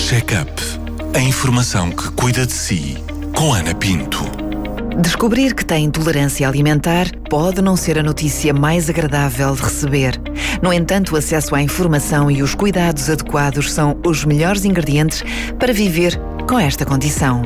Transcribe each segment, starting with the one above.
Check-up. A informação que cuida de si, com Ana Pinto. Descobrir que tem intolerância alimentar pode não ser a notícia mais agradável de receber. No entanto, o acesso à informação e os cuidados adequados são os melhores ingredientes para viver com esta condição.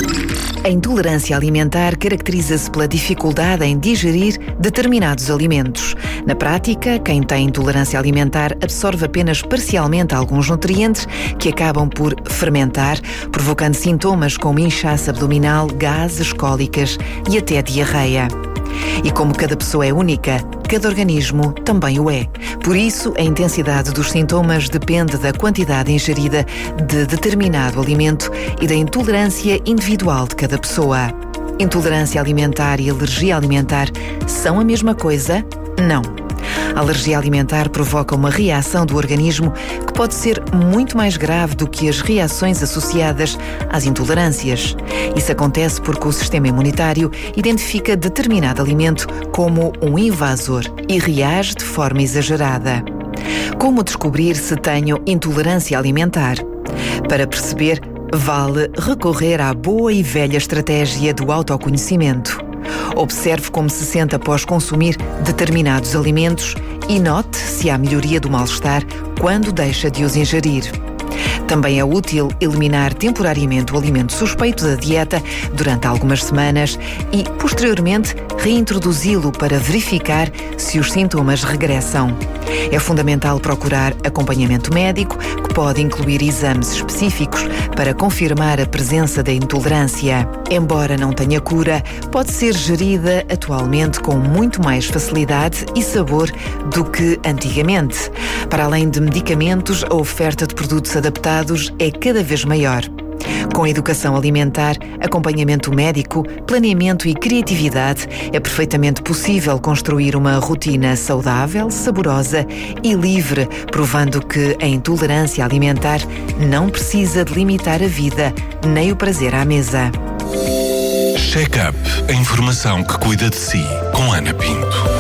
A intolerância alimentar caracteriza-se pela dificuldade em digerir determinados alimentos. Na prática, quem tem intolerância alimentar absorve apenas parcialmente alguns nutrientes que acabam por fermentar, provocando sintomas como inchaço abdominal, gases, cólicas e até diarreia. E como cada pessoa é única, cada organismo também o é. Por isso, a intensidade dos sintomas depende da quantidade ingerida de determinado alimento e da intolerância individual de cada pessoa. Intolerância alimentar e alergia alimentar são a mesma coisa? Não. A alergia alimentar provoca uma reação do organismo que pode ser muito mais grave do que as reações associadas às intolerâncias. Isso acontece porque o sistema imunitário identifica determinado alimento como um invasor e reage de forma exagerada. Como descobrir se tenho intolerância alimentar? Para perceber, vale recorrer à boa e velha estratégia do autoconhecimento. Observe como se sente após consumir determinados alimentos e note se há melhoria do mal-estar quando deixa de os ingerir. Também é útil eliminar temporariamente o alimento suspeito da dieta durante algumas semanas e, posteriormente, reintroduzi-lo para verificar se os sintomas regressam. É fundamental procurar acompanhamento médico, que pode incluir exames específicos para confirmar a presença da intolerância. Embora não tenha cura, pode ser gerida atualmente com muito mais facilidade e sabor do que antigamente. Para além de medicamentos, a oferta de produtos adaptados é cada vez maior. Com educação alimentar, acompanhamento médico, planeamento e criatividade, é perfeitamente possível construir uma rotina saudável, saborosa e livre, provando que a intolerância alimentar não precisa de limitar a vida nem o prazer à mesa. Check-up. A informação que cuida de si, com Ana Pinto.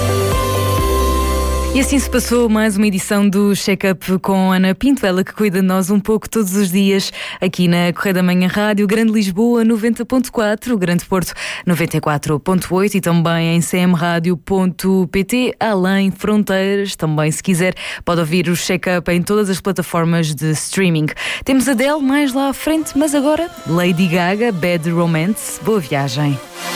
E assim se passou mais uma edição do Check-up com Ana Pinto, ela que cuida de nós um pouco todos os dias aqui na Correio da Manhã Rádio, Grande Lisboa 90.4, Grande Porto 94.8 e também em cmradio.pt, além fronteiras. Também, se quiser, pode ouvir o Check-up em todas as plataformas de streaming. Temos Adele mais lá à frente, mas agora Lady Gaga, Bad Romance. Boa viagem.